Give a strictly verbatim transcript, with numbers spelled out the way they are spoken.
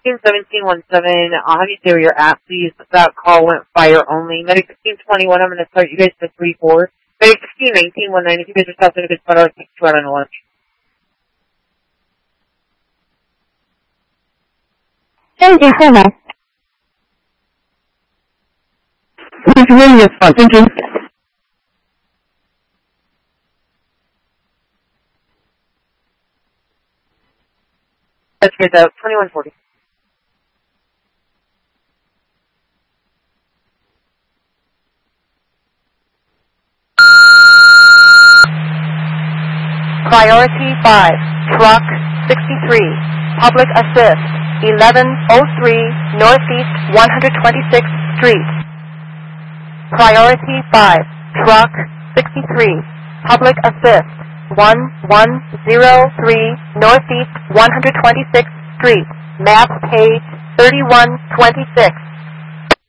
sixteen seventeen one seven, I'll have you say where you're at, please. That call went fire only. Medic sixteen twenty-one, I'm going to start you guys to three four. Medic sixteen nineteen one nine, if you guys are stopped in a good spot, I'll take you out on a lunch. Engine full. Who's radio front engine? Let's get out, twenty-one forty. Priority five, truck sixty-three, public assist, eleven oh three Northeast one hundred twenty-sixth Street. Priority five, truck sixty-three, public assist, one one zero three Northeast one hundred twenty-sixth Street, map page thirty-one twenty-six.